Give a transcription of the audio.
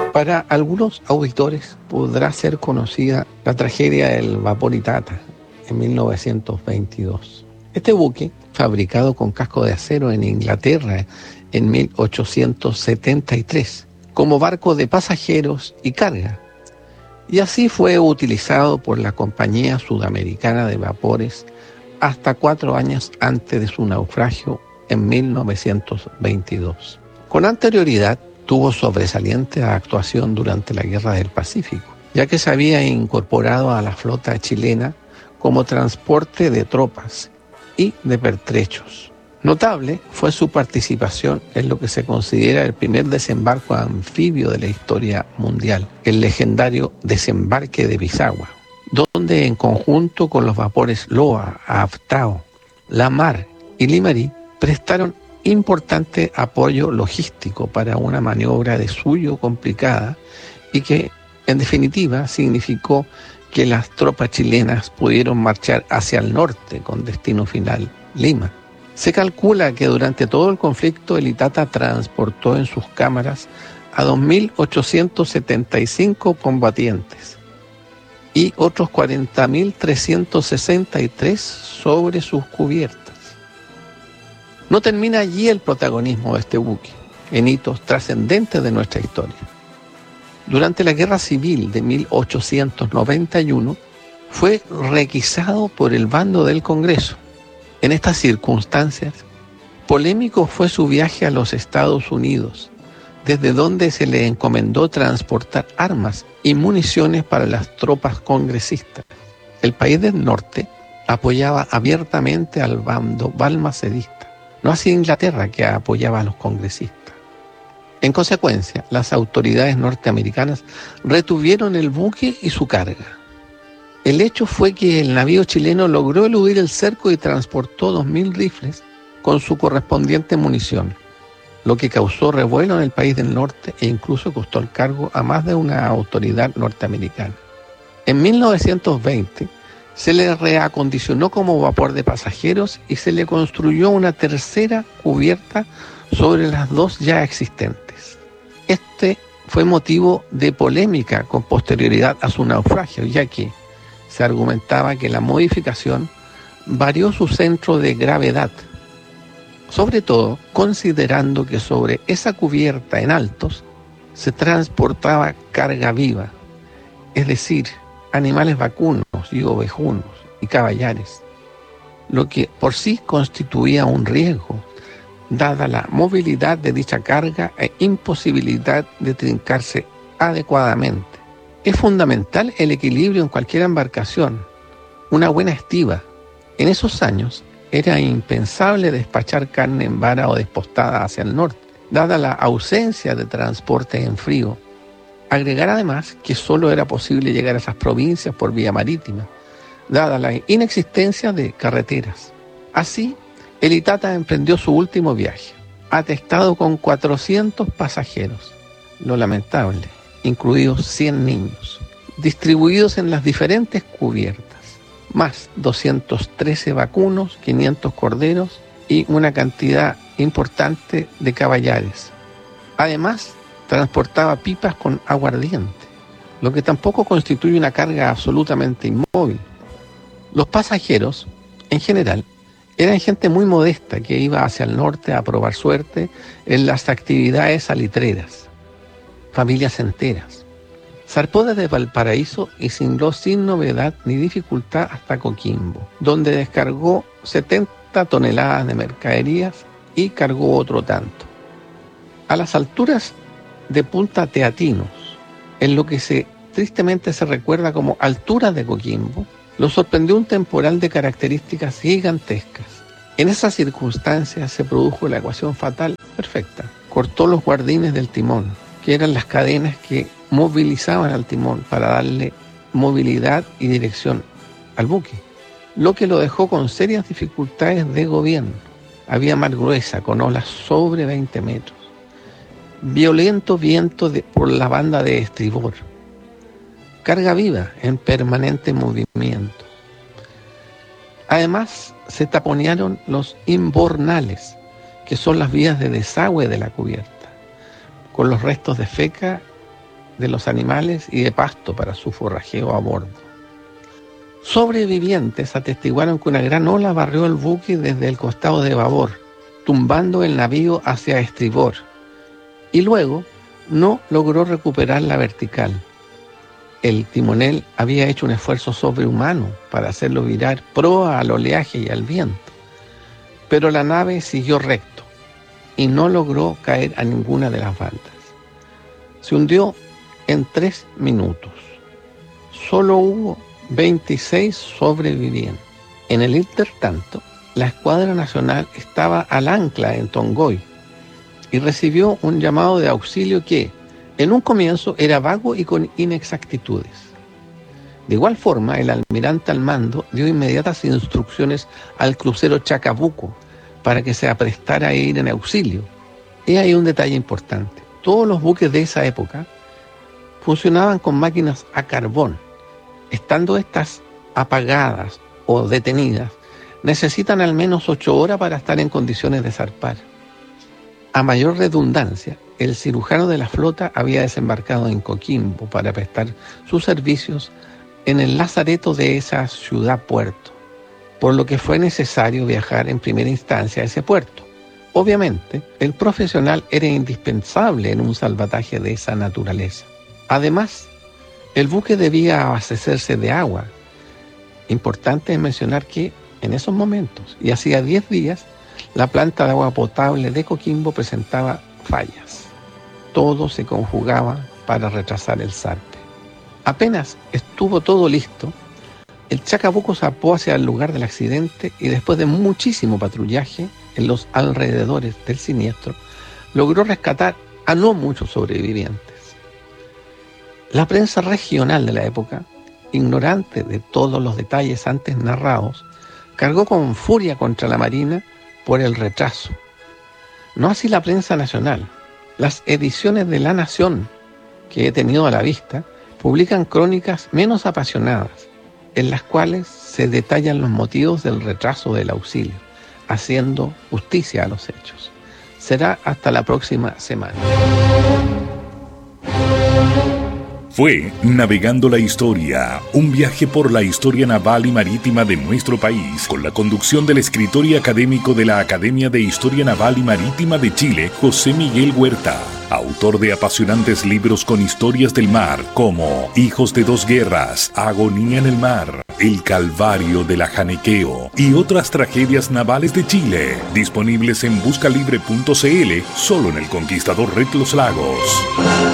Para algunos auditores podrá ser conocida la tragedia del vapor Itata en 1922. Este buque, fabricado con casco de acero en Inglaterra en 1873, como barco de pasajeros y carga, y así fue utilizado por la Compañía Sudamericana de Vapores hasta 4 años antes de su naufragio en 1922. Con anterioridad, tuvo sobresaliente actuación durante la Guerra del Pacífico, ya que se había incorporado a la flota chilena como transporte de tropas y de pertrechos. Notable fue su participación en lo que se considera el primer desembarco anfibio de la historia mundial, el legendario desembarque de Pisagua, donde en conjunto con los vapores Loa, Aftao, La Mar y Limarí prestaron importante apoyo logístico para una maniobra de suyo complicada y que, en definitiva, significó que las tropas chilenas pudieron marchar hacia el norte con destino final Lima. Se calcula que durante todo el conflicto el Itata transportó en sus cámaras a 2.875 combatientes y otros 40.363 sobre sus cubiertas. No termina allí el protagonismo de este buque, en hitos trascendentes de nuestra historia. Durante la Guerra Civil de 1891, fue requisado por el bando del Congreso. En estas circunstancias, polémico fue su viaje a los Estados Unidos, desde donde se le encomendó transportar armas y municiones para las tropas congresistas. El país del norte apoyaba abiertamente al bando balmacedista, no así Inglaterra, que apoyaba a los congresistas. En consecuencia, las autoridades norteamericanas retuvieron el buque y su carga. El hecho fue que el navío chileno logró eludir el cerco y transportó 2.000 rifles con su correspondiente munición, lo que causó revuelo en el país del norte e incluso costó el cargo a más de una autoridad norteamericana. En 1920 se le reacondicionó como vapor de pasajeros y se le construyó una tercera cubierta sobre las dos ya existentes. Este fue motivo de polémica con posterioridad a su naufragio, ya que se argumentaba que la modificación varió su centro de gravedad, sobre todo considerando que sobre esa cubierta en altos se transportaba carga viva, es decir, animales vacunos y ovejunos y caballares, lo que por sí constituía un riesgo, dada la movilidad de dicha carga e imposibilidad de trincarse adecuadamente. Es fundamental el equilibrio en cualquier embarcación, una buena estiba. En esos años era impensable despachar carne en vara o despostada hacia el norte, dada la ausencia de transporte en frío. Agregar además que solo era posible llegar a esas provincias por vía marítima, dada la inexistencia de carreteras. Así, el Itata emprendió su último viaje, atestado con 400 pasajeros, lo lamentable, incluidos 100 niños, distribuidos en las diferentes cubiertas, más 213 vacunos, 500 corderos y una cantidad importante de caballares. Además, transportaba pipas con aguardiente, lo que tampoco constituye una carga absolutamente inmóvil. Los pasajeros, en general, eran gente muy modesta que iba hacia el norte a probar suerte en las actividades salitreras, familias enteras. Zarpó desde Valparaíso y cingló sin novedad ni dificultad hasta Coquimbo, donde descargó 70 toneladas de mercaderías y cargó otro tanto. A las alturas de Punta Teatinos, en lo que tristemente se recuerda como altura de Coquimbo, lo sorprendió un temporal de características gigantescas. En esas circunstancias se produjo la ecuación fatal perfecta. Cortó los guardines del timón, que eran las cadenas que movilizaban al timón para darle movilidad y dirección al buque, lo que lo dejó con serias dificultades de gobierno. Había mar gruesa con olas sobre 20 metros. Violento viento por la banda de estribor. Carga viva en permanente movimiento. Además, se taponearon los imbornales, que son las vías de desagüe de la cubierta, con los restos de feca de los animales y de pasto para su forrajeo a bordo. Sobrevivientes atestiguaron que una gran ola barrió el buque desde el costado de babor, tumbando el navío hacia estribor, y luego no logró recuperar la vertical. El timonel había hecho un esfuerzo sobrehumano para hacerlo virar proa al oleaje y al viento, pero la nave siguió recto y no logró caer a ninguna de las bandas. Se hundió en 3 minutos. Solo hubo 26 sobrevivientes. En el intertanto, la Escuadra Nacional estaba al ancla en Tongoy y recibió un llamado de auxilio que, en un comienzo, era vago y con inexactitudes. De igual forma, el almirante al mando dio inmediatas instrucciones al crucero Chacabuco para que se aprestara a ir en auxilio. Y hay un detalle importante. Todos los buques de esa época funcionaban con máquinas a carbón. Estando estas apagadas o detenidas, necesitan al menos 8 horas para estar en condiciones de zarpar. A mayor redundancia, el cirujano de la flota había desembarcado en Coquimbo para prestar sus servicios en el lazareto de esa ciudad-puerto, por lo que fue necesario viajar en primera instancia a ese puerto. Obviamente, el profesional era indispensable en un salvataje de esa naturaleza. Además, el buque debía abastecerse de agua. Importante es mencionar que en esos momentos, y hacía 10 días, la planta de agua potable de Coquimbo presentaba fallas. Todo se conjugaba para retrasar el zarpe. Apenas estuvo todo listo, el Chacabuco zarpó hacia el lugar del accidente y después de muchísimo patrullaje en los alrededores del siniestro, logró rescatar a no muchos sobrevivientes. La prensa regional de la época, ignorante de todos los detalles antes narrados, cargó con furia contra la Marina por el retraso. No así la prensa nacional. Las ediciones de La Nación, que he tenido a la vista, publican crónicas menos apasionadas, en las cuales se detallan los motivos del retraso del auxilio, haciendo justicia a los hechos. Será hasta la próxima semana. Fue Navegando la Historia, un viaje por la historia naval y marítima de nuestro país, con la conducción del escritor y académico de la Academia de Historia Naval y Marítima de Chile, José Miguel Huerta, autor de apasionantes libros con historias del mar, como Hijos de dos guerras, Agonía en el mar, El Calvario del Ajanequeo y otras tragedias navales de Chile, disponibles en buscalibre.cl, solo en El Conquistador Red Los Lagos.